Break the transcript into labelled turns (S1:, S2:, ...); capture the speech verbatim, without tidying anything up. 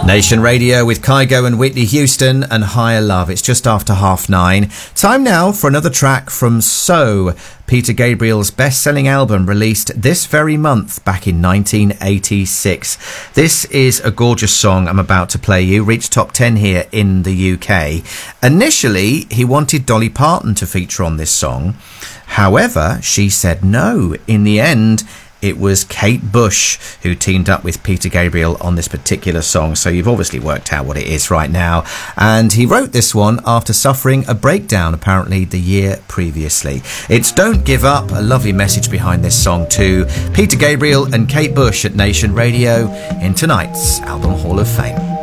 S1: Nation Radio with Kygo and Whitney Houston and Higher Love. It's just after half nine. Time now for another track from So, Peter Gabriel's best-selling album released this very month back in nineteen eighty-six. This is a gorgeous song I'm about to play you. Reached top ten here in the U K. Initially, he wanted Dolly Parton to feature on this song. However, she said no. In the end, it was Kate Bush who teamed up with Peter Gabriel on this particular song, so you've obviously worked out what it is right now. And he wrote this one after suffering a breakdown apparently the year previously. It's Don't Give Up, a lovely message behind this song too. Peter Gabriel and Kate Bush at Nation Radio in tonight's Album Hall of Fame.